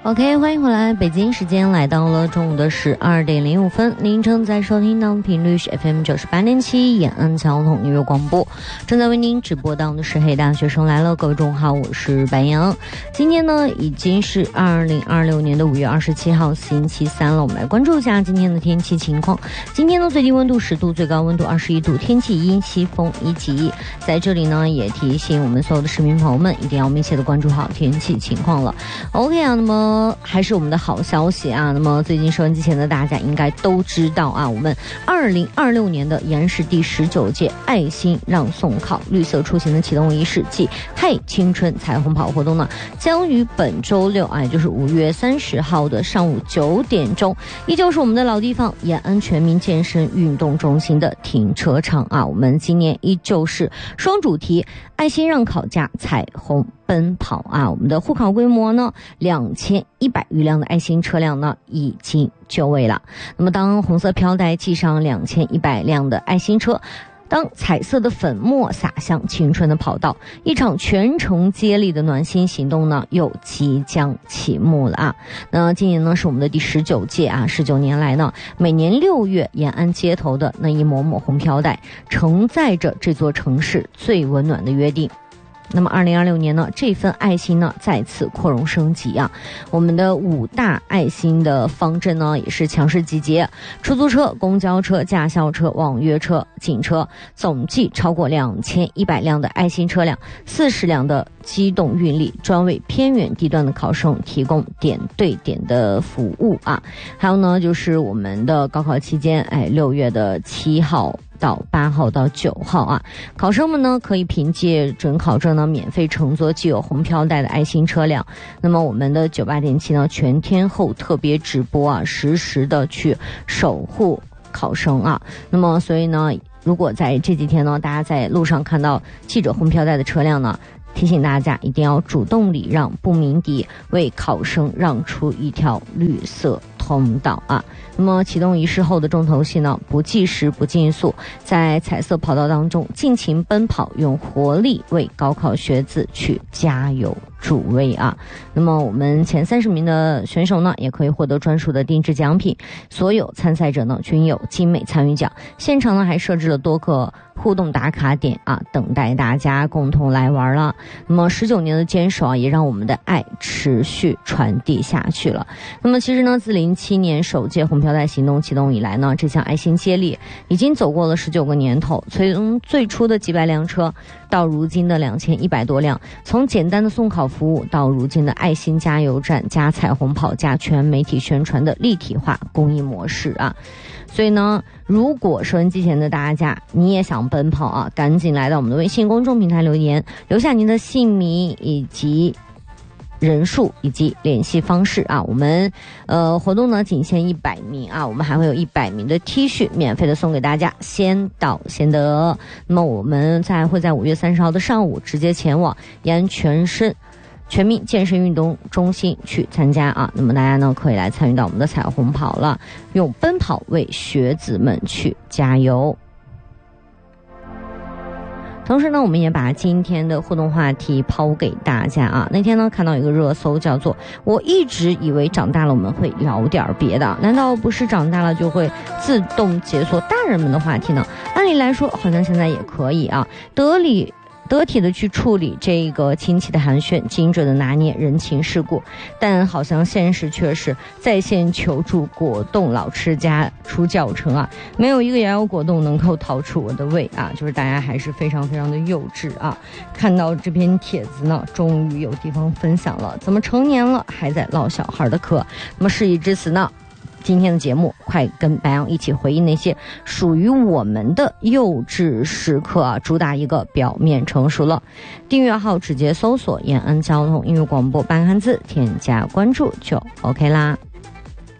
OK， 欢迎回来，北京时间来到了中午的12:05，您正在收听到的频率是 FM 98.7延安交通音乐广播，正在为您直播到的是黑大学生来了，各位中午好，我是白杨。今天呢已经是2026年的5月27号星期三了，我们来关注一下今天的天气情况。今天呢最低温度10度，最高温度21度，天气阴，西风1级。在这里呢也提醒我们所有的市民朋友们，一定要密切的关注好天气情况了。OK 啊，那么还是我们的好消息啊！那么最近收音机前的大家应该都知道啊，我们2026年的延世第19届爱心让送考绿色出行的启动仪式暨嗨青春彩虹跑活动呢，将于本周六也就是5月30号的上午9点钟，依旧是我们的老地方延安全民健身运动中心的停车场啊。我们今年依旧是双主题，爱心让考加彩虹奔跑啊！我们的护考规模呢，2100余辆的爱心车辆呢已经就位了。那么当红色飘带系上2100辆的爱心车，当彩色的粉末洒向青春的跑道，一场全程接力的暖心行动呢又即将启幕了啊！那今年呢是我们的第19届啊，19年来呢，每年6月延安街头的那一抹抹红飘带，承载着这座城市最温暖的约定。那么2026年呢，这份爱心呢再次扩容升级啊！我们的5大爱心的方阵呢也是强势集结，出租车、公交车、驾校车、网约车、警车，总计超过2100辆的爱心车辆，40辆的机动运力，专为偏远地段的考生提供点对点的服务啊！还有呢，就是我们的高考期间，6月的7号到8号到9号啊，考生们呢可以凭借准考证呢免费乘坐具有红飘带的爱心车辆。那么我们的98.7呢全天候特别直播啊，实时的去守护考生啊。那么所以呢，如果在这几天呢，大家在路上看到系着红飘带的车辆呢，提醒大家一定要主动礼让，不鸣笛，为考生让出一条绿色通道啊。那么启动仪式后的重头戏呢，不计时不竞速，在彩色跑道当中尽情奔跑，用活力为高考学子去加油助威啊！那么我们前30名的选手呢，也可以获得专属的定制奖品，所有参赛者呢均有精美参与奖，现场呢还设置了多个互动打卡点啊，等待大家共同来玩了。那么19年的坚守啊，也让我们的爱持续传递下去了。那么其实呢，自07年首届红飘带行动启动以来呢，这项爱心接力已经走过了19个年头，从最初的几百辆车到如今的2100多辆，从简单的送考服务到如今的爱心加油站加彩虹跑加全媒体宣传的立体化公益模式啊。所以呢，如果收音机前的大家你也想奔跑啊，赶紧来到我们的微信公众平台留言，留下您的姓名以及人数以及联系方式啊。我们活动呢仅限100名啊，我们还会有100名的 T 恤免费的送给大家，先到先得。那么我们会在5月30号的上午直接前往延安全民健身运动中心去参加啊。那么大家呢可以来参与到我们的彩虹跑了，用奔跑为学子们去加油。同时呢，我们也把今天的互动话题抛给大家啊。那天呢看到一个热搜叫做我一直以为长大了我们会聊点别的，难道不是长大了就会自动解锁大人们的话题呢？按理来说好像现在也可以啊，得体的去处理这个亲戚的寒暄，精准的拿捏人情世故，但好像现实却是在线求助果冻老吃家出教程啊，没有一个摇摇果冻能够逃出我的胃啊，就是大家还是非常非常的幼稚啊。看到这篇帖子呢，终于有地方分享了，怎么成年了还在唠小孩的嗑？那么事已至此呢，今天的节目快跟白羊一起回忆那些属于我们的幼稚时刻啊，主打一个表面成熟了。订阅号直接搜索延安交通音乐广播8个汉字，添加关注就 OK 啦。